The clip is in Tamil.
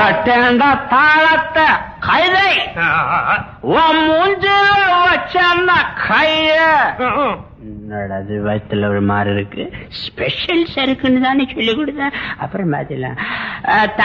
போட்டேண்டா தாளத்தை கைதை உன் மூஞ்சில வச்ச கைய. அது வயத்துல ஒரு மாதிரி இருக்கு. ஸ்பெஷல் சருக்குன்னு தானே சொல்லி கொடுத்தேன். அப்புறம் பாத்தீங்களா